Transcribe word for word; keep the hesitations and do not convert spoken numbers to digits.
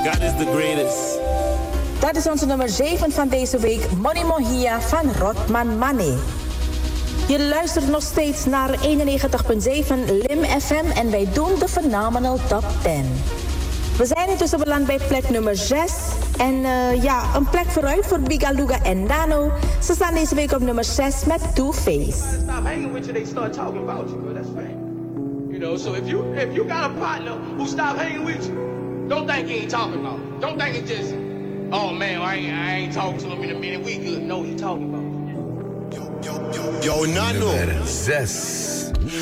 God is the greatest. Dat is onze nummer zeven van deze week, Money Mohia van Rotman Mane. Je luistert nog steeds naar eenennegentig komma zeven Lim F M en wij doen de Phenomenal Top tien. We zijn intussen beland bij plek nummer zes. En uh, ja, een plek vooruit voor Bigaluga en Nano. Ze staan deze week op nummer zes met Two Face. Stop hanging with you, they start talking about you, bro. That's fine. You know, so if you if you got a partner who stop hanging with you, don't think he ain't talking about you. Don't think it's just, oh man, I ain't, I ain't talking to him in a minute, we good. No, he talking about you. Yo, yo, yo, yo, Nano. Nummer zes.